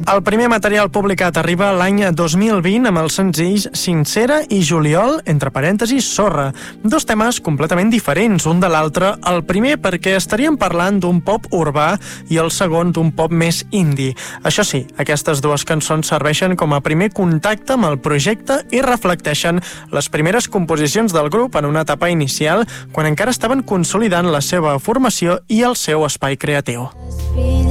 El primer material publicat arriba l'any 2020 amb els senzills Sincera i Juliol, entre parèntesis, Sorra. Dos temes completament diferents un de l'altre. El primer perquè estaríem parlant d'un pop urbà i el segon d'un pop més indie. Això sí, aquestes dues cançons serveixen com a primer contacte amb el projecte i reflecteixen les primeres composicions del grup en una etapa inicial quan encara estaven consolidant la seva formació i el seu espai creatiu.